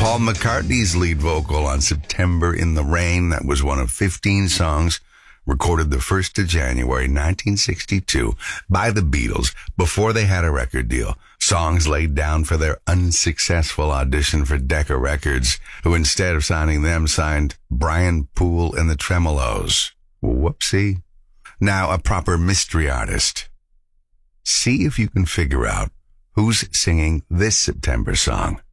Paul McCartney's lead vocal on September in the Rain. That was one of 15 songs recorded the 1st of January 1962 by the Beatles before they had a record deal. Songs laid down for their unsuccessful audition for Decca Records, who instead of signing them signed Brian Poole and the Tremolos. Whoopsie. Now a proper mystery artist. See if you can figure out who's singing this September song.